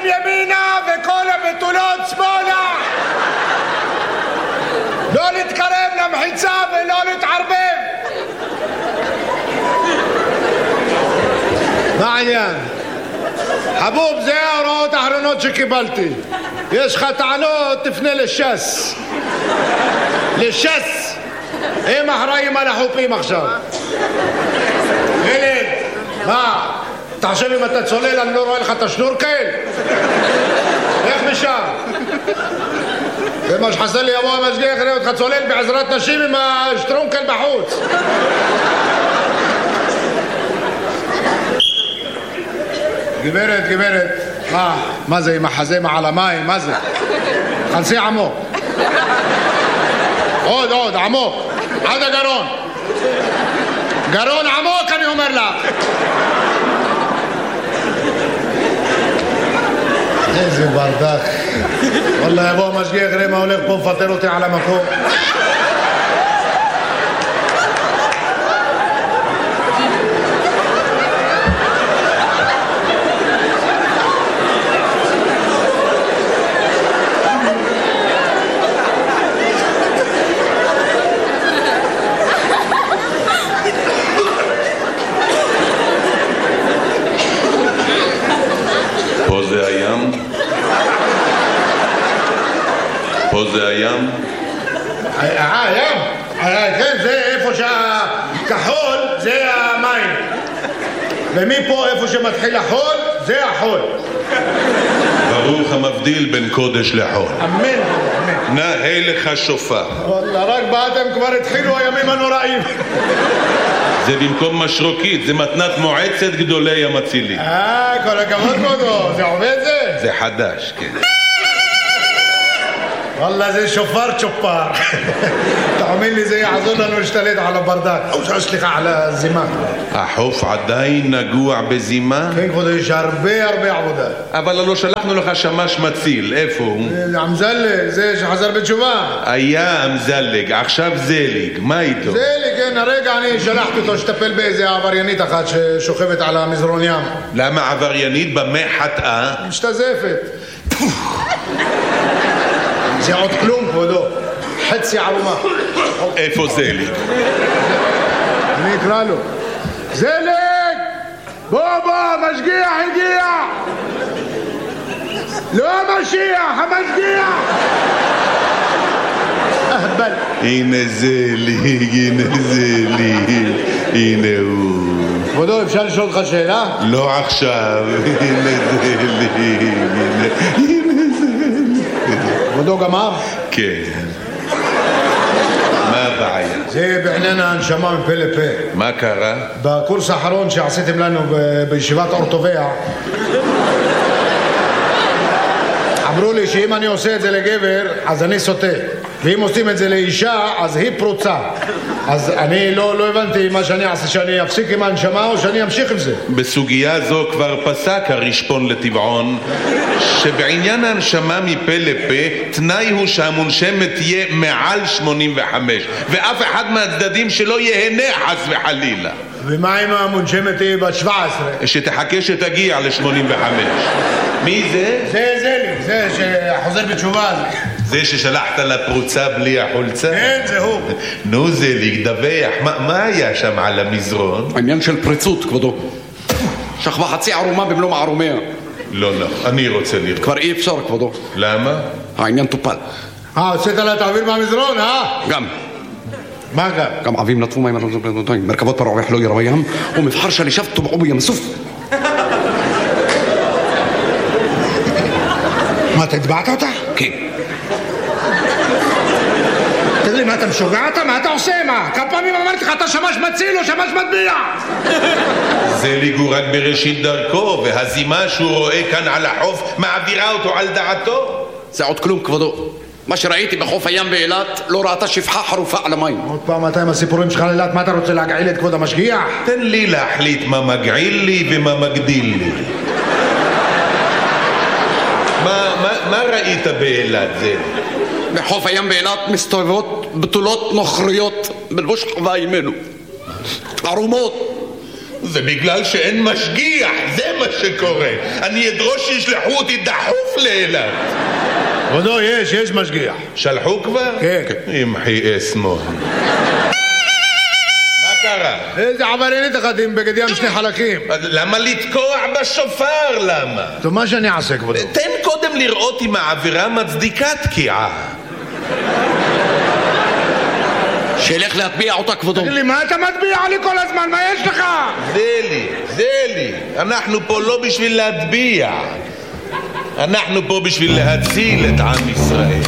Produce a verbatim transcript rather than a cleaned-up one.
ימינה וכל הבתולות שמאלה. לא להתקרב למחיצה ולא להתערבב. מה העניין? חבוב, זה ההוראות האחרונות שקיבלתי. יש לך טענות, תפנה לש"ס. לש"ס. הם אחראים על החופים עכשיו. ילד, מה? אתה חושב אם אתה צולל אני לא רואה לך את השנורקל? איך משם? זה מה שחסר לי, יבוא המשגיח יראה אותך צולל בעזרת נשים עם השטרונקל בחוץ. גברת, גברת, מה? מה זה עם החזה מעל המים? מה זה? חנסי עמוק. עוד, עוד, עמוק. עד הגרון. גרון עמוק אני אומר לך. איזה ברדק. וואלה יבוא המשגיח יראה מה הולך פה מפטר אותי על המקום. פה זה הים? אה, הים? כן, זה איפה שהכחול זה המים. ומפה איפה שמתחיל החול זה החול. ברוך המבדיל בין קודש לחול. אמן, אמן. נאה לך שופר. וואלה, רק באתם כבר התחילו הימים הנוראים. זה במקום משרוקית, זה מתנת מועצת גדולי המצילים. אה, כל הכבוד כבודו, זה עובד זה? זה חדש, כן. וואלה זה שופר צ'ופר. תאמין לי זה יעזור לנו להשתלט על הברדק. או סליחה על הזימה. החוף עדיין נגוע בזימה? כן כבודו, יש הרבה הרבה עבודה. אבל לא שלחנו לך שמש מציל, איפה הוא? אמזלג, זה שחזר בתשובה. היה אמזלג, עכשיו זליג, מה איתו? זליג, כן, הרגע אני שלחתי אותו שטפל באיזה עבריינית אחת ששוכבת על המזרון ים. למה עבריינית? במה חטאה? משתזפת. זה עוד כלום כבודו, חצי ערומה. איפה זליג? אני אקרא לו. זליג! בוא בוא, משגיח הגיע! לא המשיח, המשגיח! אהבל. הנה זליג, הנה זליג, הנה הוא. כבודו, אפשר לשאול אותך שאלה? לא עכשיו, הנה זליג, הנה... כבודו גמר? כן. מה הבעיה? זה בעניין ההנשמה מפה לפה. מה קרה? בקורס האחרון שעשיתם לנו בישיבת אורטוביה אמרו לי שאם אני עושה את זה לגבר אז אני סוטה, ואם עושים את זה לאישה אז היא פרוצה. אז אני לא, לא הבנתי מה שאני אעשה, שאני אפסיק עם ההנשמה או שאני אמשיך עם זה. בסוגיה זו כבר פסק הרשפון לטבעון שבעניין ההנשמה מפה לפה תנאי הוא שהמונשמת תהיה מעל שמונים וחמש ואף אחד מהצדדים שלא יהנה חס וחלילה. ומה אם המונשמת תהיה בת שבע עשרה? שתחכה שתגיע ל-שמונים וחמש. מי זה? זה זה לי, זה שחוזר בתשובה הזה. זה ששלחת לפרוצה בלי החולצה? כן, זה הוא. נו זה להגדווח, מה, מה היה שם על המזרון? העניין של פריצות, כבודו. שכבה חצי ערומה במלוא מערומיה. לא, לא, אני רוצה לראות. כבר אי אפשר, כבודו. למה? העניין טופל. אה, הוצאת לה תעביר מהמזרון, אה? גם. מה גם? גם עבים נטפו מים מרכבות פרעוח לא ירא בים ומבחר שלישב טובעו בים סוף. מה, אתה התבעת אותה? כן. תגיד לי, מה אתה משוגע אתה? מה אתה עושה? מה? כמה פעמים אמרתי לך, אתה שמש מציל או שמש מטביע? זליג הוא רק בראשית דרכו, והזימה שהוא רואה כאן על החוף מעבירה אותו על דעתו. זה עוד כלום, כבודו. מה שראיתי בחוף הים באילת לא ראתה שפחה חרופה על המים. עוד פעם אתה עם הסיפורים שלך לאילת, מה אתה רוצה להגעיל את כבוד המשגיח? תן לי להחליט מה מגעיל לי ומה מגדיל לי. מה, מה, מה ראית באילת זה? בחוף הים באילת מסתובבות בתולות נוכריות בלבוש חווה ימינו. ערומות, זה בגלל שאין משגיח, זה מה שקורה. אני אדרוש שישלחו אותי דחוף לאילת. כבודו, יש, יש משגיח. שלחו כבר? כן. ימחי אסמו. מה קרה? איזה עבריינית אחת עם בגד ים שני חלקים. למה לתקוע בשופר? למה? טוב, מה שאני אעשה, כבודו? תן קודם לראות אם העבירה מצדיקה תקיעה. שילך להטביע אותה, כבודו. תגיד לי, מה אתה מטביע לי כל הזמן? מה יש לך? זה לי, זה לי. אנחנו פה לא בשביל להטביע. אנחנו פה בשביל להציל את עם ישראל.